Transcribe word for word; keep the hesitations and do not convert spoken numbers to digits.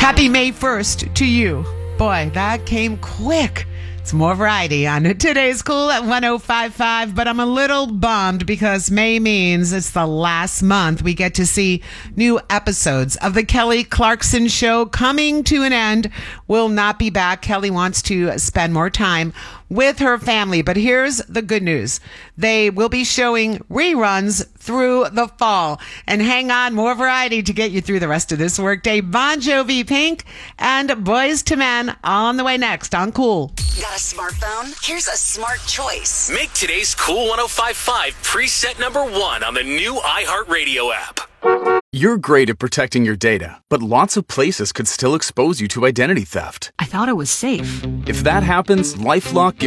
Happy May first to you. Boy, that came quick. It's more variety on today's Cool at one oh five point five, but I'm a little bummed because May means it's the last month we get to see new episodes of the Kelly Clarkson Show coming to an end. Will not be back. Kelly wants to spend more time with her family, but here's the good news. They will be showing reruns through the fall. And hang on, more variety to get you through the rest of this workday. Bon Jovi, Pink, and Boys to Men on the way next on Cool. Got a smartphone? Here's a smart choice. Make today's Cool one oh five point five preset number one on the new iHeartRadio app. You're great at protecting your data, but lots of places could still expose you to identity theft. I thought it was safe. If that happens, LifeLock gives